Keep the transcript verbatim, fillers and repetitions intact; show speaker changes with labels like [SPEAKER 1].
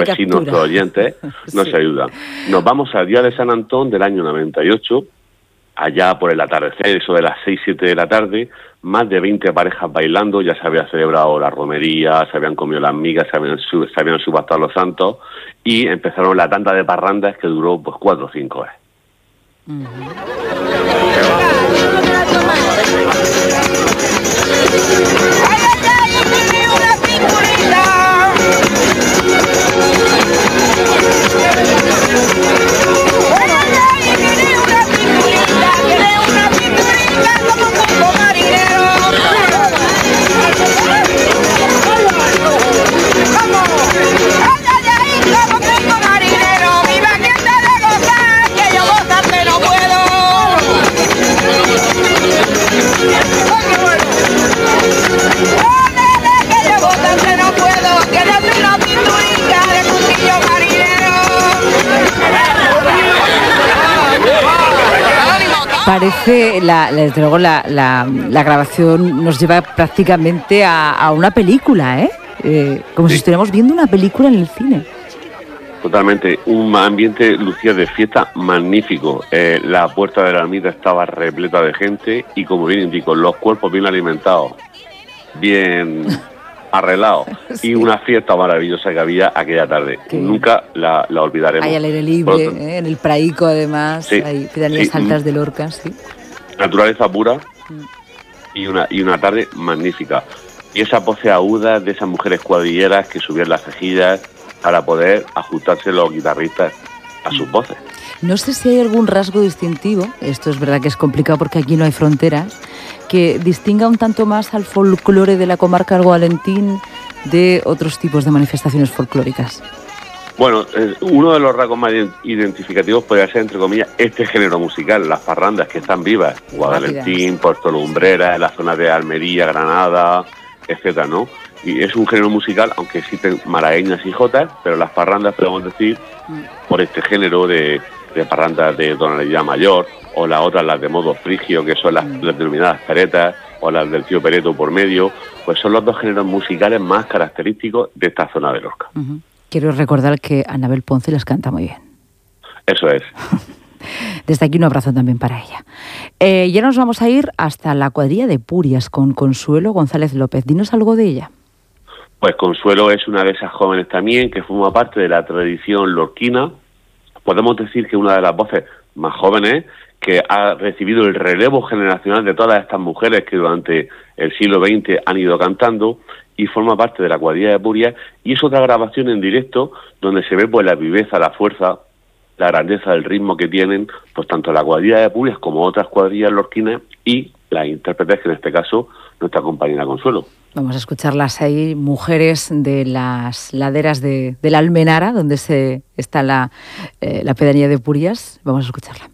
[SPEAKER 1] ver captura. Si nuestros oyentes nos sí. ayudan. Nos vamos al día de San Antón del año noventa y ocho, allá por el atardecer, eso de las seis, siete de la tarde, más de veinte parejas bailando, ya se había celebrado la romería, se habían comido las migas, se habían, se habían subastado los santos, y empezaron la tanda de parrandas que duró pues cuatro o cinco horas. Uh-huh.
[SPEAKER 2] Parece, la, desde luego, la, la, la grabación nos lleva prácticamente a, a una película, ¿eh? eh como sí. si estuviéramos viendo una película en el cine.
[SPEAKER 1] Totalmente, un ambiente lucía de fiesta magnífico. Eh, la puerta de la ermita estaba repleta de gente y, como bien indico, los cuerpos bien alimentados, bien arreglados sí. y una fiesta maravillosa que había aquella tarde. Qué Nunca la, la olvidaremos.
[SPEAKER 2] Ahí al aire libre, ¿eh? En el Praico, además, sí. hay pedanías sí. altas de Lorca, sí.
[SPEAKER 1] Naturaleza pura y una y una tarde magnífica. Y esas voces agudas de esas mujeres cuadrilleras que subían las cejillas para poder ajustarse los guitarristas a sus voces.
[SPEAKER 2] No sé si hay algún rasgo distintivo, esto es verdad que es complicado porque aquí no hay fronteras, que distinga un tanto más al folclore de la comarca del Gualentín de otros tipos de manifestaciones folclóricas.
[SPEAKER 1] Bueno, eh, uno de los rasgos más identificativos podría ser, entre comillas, este género musical, las parrandas que están vivas, Guadalentín, Puerto Lumbrera, en la zona de Almería, Granada, etcétera, ¿no? Y es un género musical, aunque existen malagueñas y jotas, pero las parrandas podemos decir por este género de, de parrandas de tonalidad mayor, o las otras, las de modo frigio, que son las, las denominadas peretas, o las del tío Pereto por medio, pues son los dos géneros musicales más característicos de esta zona de Lorca.
[SPEAKER 2] Uh-huh. Quiero recordar que Anabel Ponce las canta muy bien.
[SPEAKER 1] Eso es.
[SPEAKER 2] Desde aquí un abrazo también para ella. Eh, ya nos vamos a ir hasta la cuadrilla de Purias con Consuelo González López. Dinos algo de ella.
[SPEAKER 1] Pues Consuelo es una de esas jóvenes también que forma parte de la tradición lorquina. Podemos decir que una de las voces más jóvenes que ha recibido el relevo generacional de todas estas mujeres que durante el siglo veinte han ido cantando, y forma parte de la cuadrilla de Purias, y es otra grabación en directo donde se ve pues la viveza, la fuerza, la grandeza del ritmo que tienen pues tanto la cuadrilla de Purias como otras cuadrillas lorquinas y las intérpretes, que en este caso nuestra compañera Consuelo.
[SPEAKER 2] Vamos a escucharlas ahí, mujeres de las laderas de, de la Almenara, donde se está la, eh, la pedanía de Purias. Vamos a escucharla.